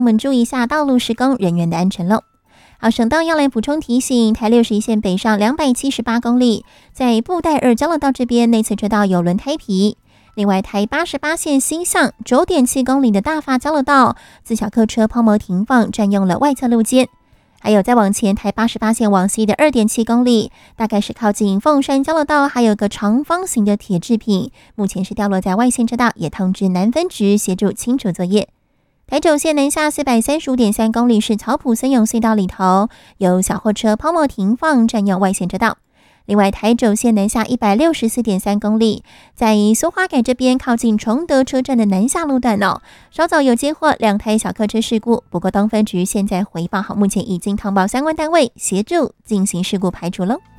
我们注意一下道路施工人员的安全喽。好，省道要来补充提醒，台61线北上278公里，在布袋2交流道这边内侧车道有轮胎皮。另外，台88线西向9.7公里的大发交流道，自小客车抛锚停放，占用了外侧路肩。还有再往前，台88线往西的2.7公里，大概是靠近凤山交流道，还有个长方形的铁制品，目前是掉落在外线车道，也通知南分局协助清除作业。台9线南下435.3公里是草埔森永隧道里头，有小货车抛锚停放，占用外线车道。另外，台9线南下164.3公里，在苏花改这边靠近崇德车站的南下路段稍早有接获2台小客车事故，不过东分局现在回报好，目前已经通报相关单位协助进行事故排除喽。